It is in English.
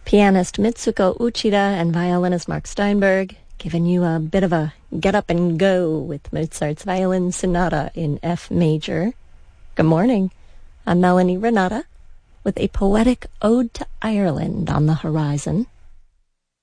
Pianist Mitsuko Uchida and violinist Mark Steinberg, giving you a bit of a get up and go with Mozart's Violin Sonata in F major. Good morning. I'm Melanie Renata with a poetic ode to Ireland on the horizon.